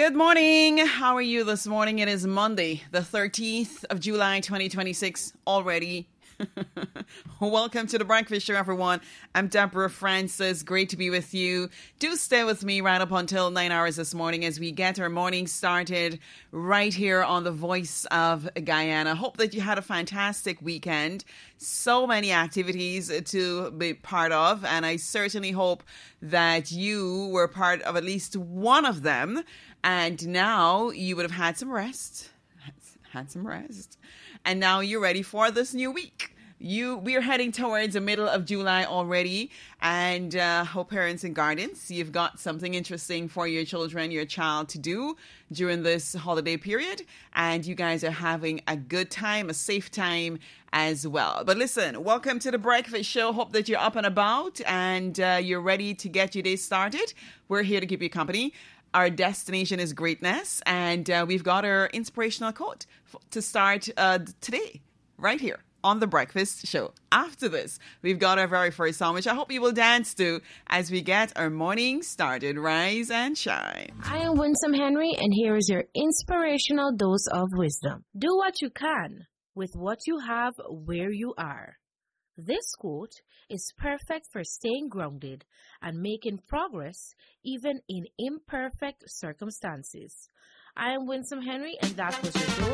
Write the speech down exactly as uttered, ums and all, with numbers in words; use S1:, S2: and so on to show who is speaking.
S1: Good morning. How are you this morning? It is Monday, the thirteenth of July, twenty twenty-six already. Welcome to the Breakfast Show, everyone. I'm Deborah Francis. Great to be with you. Do stay with me right up until nine hours this morning as we get our morning started right here on the Voice of Guyana. Hope that you had a fantastic weekend. So many activities to be part of, and I certainly hope that you were part of at least one of them. And now you would have had some rest, had some rest, and now you're ready for this new week. You, we are heading towards the middle of July already, and uh, hope parents and guardians, you've got something interesting for your children, your child to do during this holiday period, and you guys are having a good time, a safe time as well. But listen, welcome to the Breakfast Show. Hope that you're up and about, and uh, you're ready to get your day started. We're here to keep you company. Our destination is greatness, and uh, we've got our inspirational quote f- to start uh, today, right here on The Breakfast Show. After this, we've got our very first song, which I hope you will dance to as we get our morning started. Rise and shine.
S2: I am Winsome Henry, and here is your inspirational dose of wisdom. Do what you can with what you have where you are. This quote is perfect for staying grounded and making progress even in imperfect circumstances. I am Winsome Henry, and that was your dose